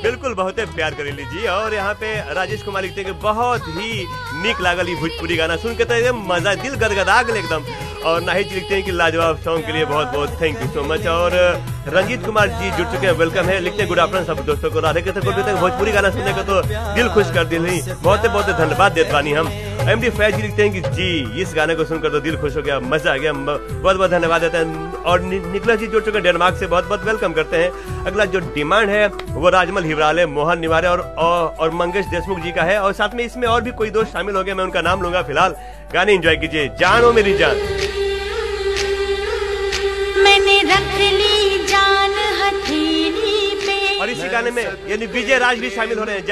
बिल्कुल बहुते प्यार करेली जी। और यहाँ पे राजेश कुमार लिखते हैं कि बहुत ही नीक लागल भोजपुरी गाना सुन के, तो एकदम मजा, दिल गदगदा गल एकदम। और नाहिद जी लिखते हैं कि लाजवाब सॉन्ग के लिए बहुत बहुत थैंक यू सो मच। और रंजीत कुमार जी जुड़ चुके हैं, वेलकम है। लिखते हैं गुड आफ्टरनून सब दोस्तों को, राधे कृष्ण को। भोजपुरी गाना सुनने का तो दिल खुश कर दिल ही, बहुत बहुत धन्यवाद देते बानी हम। एमडी फैज जी लिखते हैं कि जी इस गाने को सुनकर तो दिल खुश हो गया, मजा आ गया, बहुत बहुत धन्यवाद देते हैं। और निकलस जी जुड़ चुके हैं डेनमार्क से, बहुत बहुत वेलकम करते हैं। अगला जो डिमांड है वो राजमल हिवराले, मोहन निवारे और मंगेश देशमुख जी का है। और साथ में इसमें और भी कोई दोस्त शामिल हो गए, मैं उनका नाम लूंगा। फिलहाल गाने एंजॉय कीजिए। जान ओ मेरी जान, मैंने रख ली जान हथेली पे। और इसी गाने में यानी विजय राज भी शामिल हो रहे हैं।